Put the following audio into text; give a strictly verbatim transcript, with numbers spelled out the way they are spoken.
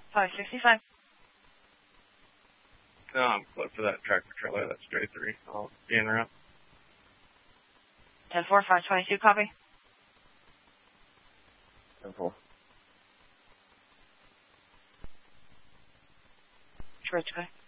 five sixty-five. No, I'm close to that tractor trailer. That's J three. I'll be en route. ten four, five twenty-two, copy. ten four. Bridge, go.